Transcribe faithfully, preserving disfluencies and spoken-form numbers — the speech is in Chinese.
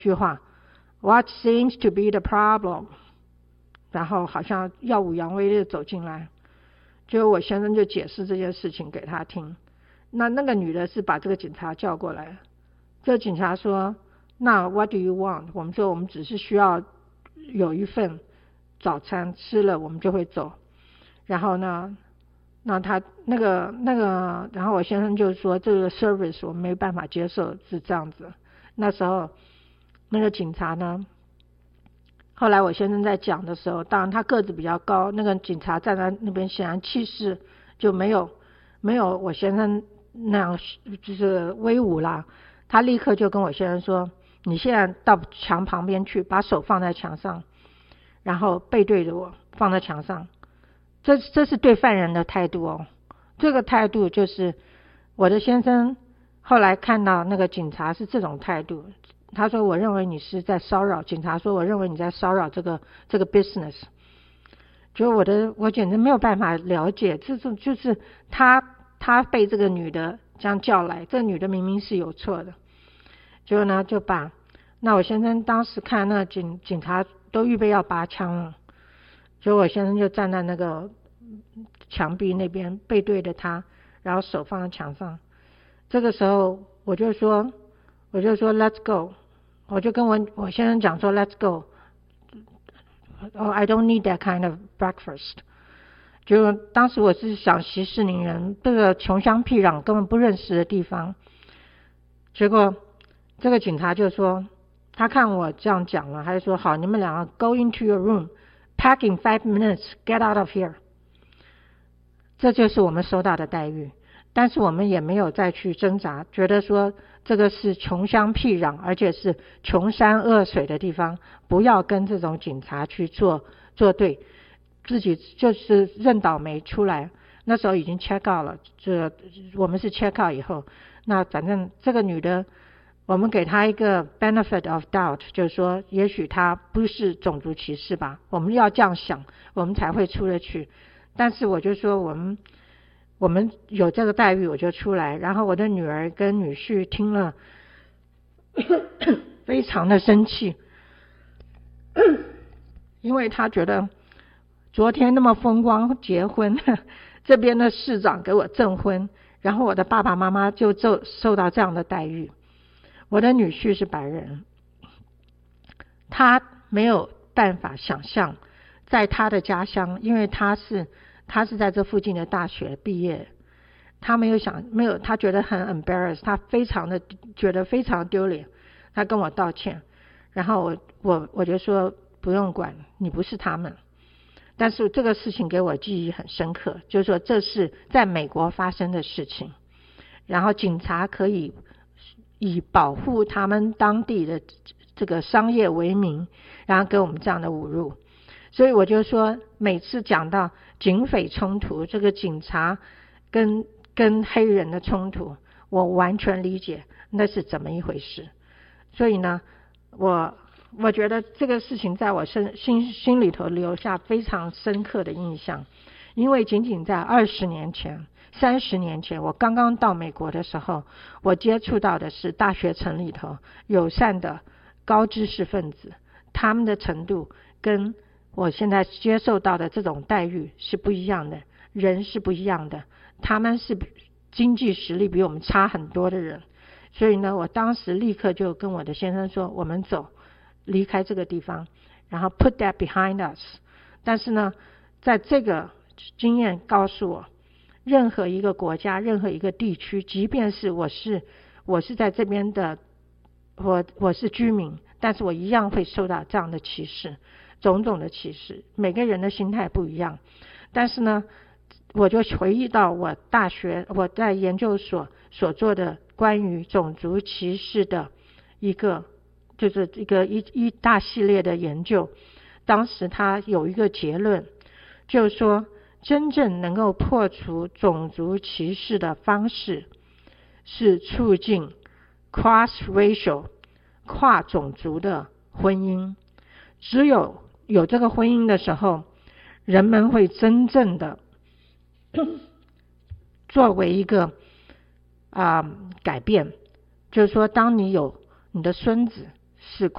句话 What seems to be the problem， 然后好像耀武扬威的走进来，结果我先生就解释这件事情给他听。那那个女的是把这个警察叫过来，这个警察说那 What do you want？ 我们说我们只是需要有一份早餐吃了我们就会走。然后呢那他那个那个然后我先生就说这个 service 我没办法接受，是这样子。那时候那个警察呢，后来我先生在讲的时候，当然他个子比较高，那个警察站在那边显然气势就没有没有我先生那样就是威武啦。他立刻就跟我先生说你现在到墙旁边去，把手放在墙上，然后背对着我放在墙上。这这是对犯人的态度哦。这个态度就是我的先生后来看到那个警察是这种态度，他说我认为你是在骚扰，警察说我认为你在骚扰这个这个 business。 就我的我简直没有办法了解，这种就是他他被这个女的这样叫来，这个女的明明是有错的，结果呢就把那我先生当时看那警警察都预备要拔枪了，所以我先生就站在那个墙壁那边背对着他，然后手放在墙上。这个时候我就说我就说 Let's go， 我就跟我我先生讲说 Let's go， oh, I don't need that kind of breakfast。 就当时我是想息事宁人，这个穷乡僻壤根本不认识的地方。结果这个警察就说他看我这样讲了，他就说好，你们两个 go into your room，Pack in five minutes, get out of here。 这就是我们收到的待遇，但是我们也没有再去挣扎，觉得说这个是穷乡僻壤，而且是穷山恶水的地方，不要跟这种警察去做作对，自己就是认倒霉出来。那时候已经 check out 了，这我们是 check out 以后，那反正这个女的我们给她一个 benefit of doubt， 就是说也许她不是种族歧视吧，我们要这样想我们才会出得去。但是我就说我们我们有这个待遇我就出来。然后我的女儿跟女婿听了非常的生气，因为他觉得昨天那么风光结婚，这边的市长给我证婚，然后我的爸爸妈妈就受受到这样的待遇。我的女婿是白人，他没有办法想象在他的家乡，因为他是他是在这附近的大学毕业，他没有想没有他觉得很 embarrassed， 他非常的觉得非常丢脸，他跟我道歉。然后我我我就说不用管，你不是他们。但是这个事情给我记忆很深刻，就是说这是在美国发生的事情，然后警察可以以保护他们当地的这个商业为名，然后给我们这样的侮辱。所以我就说每次讲到警匪冲突，这个警察跟跟黑人的冲突，我完全理解那是怎么一回事。所以呢我我觉得这个事情在我心心心里头留下非常深刻的印象。因为仅仅在二十年前三十年前我刚刚到美国的时候，我接触到的是大学城里头友善的高知识分子，他们的程度跟我现在接受到的这种待遇是不一样的，人是不一样的，他们是经济实力比我们差很多的人。所以呢我当时立刻就跟我的先生说我们走离开这个地方，然后 put that behind us。 但是呢在这个经验告诉我，任何一个国家任何一个地区，即便是我是我是在这边的我我是居民，但是我一样会受到这样的歧视，种种的歧视，每个人的心态不一样。但是呢我就回忆到我大学我在研究所所做的关于种族歧视的一个就是一个一一大系列的研究。当时他有一个结论，就是说真正能够破除种族歧视的方式是促进 cross racial 跨种族的婚姻。只有有这个婚姻的时候，人们会真正的作为一个啊、呃、改变。就是说当你有你的孙子是